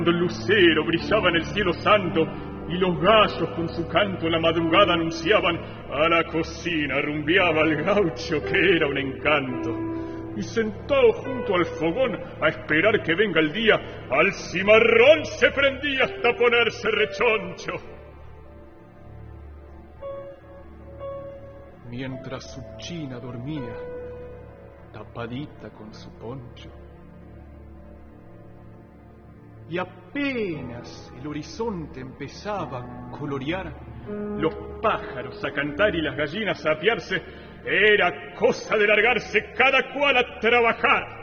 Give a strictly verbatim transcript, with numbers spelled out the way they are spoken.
El lucero brillaba en el cielo santo y los gallos con su canto la madrugada anunciaban. A la cocina rumbeaba el gaucho que era un encanto. Y sentado junto al fogón a esperar que venga el día, al cimarrón se prendía hasta ponerse rechoncho. Mientras su china dormía, tapadita con su poncho. Y apenas el horizonte empezaba a colorear, los pájaros a cantar y las gallinas a apiarse, era cosa de largarse cada cual a trabajar.